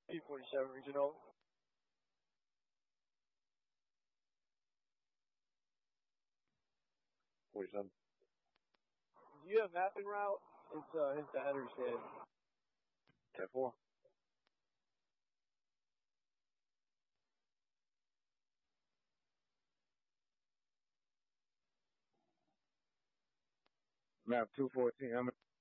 P-47 Regional. $47. Do you have mapping route? It's the header's head. 10-4. Map 214.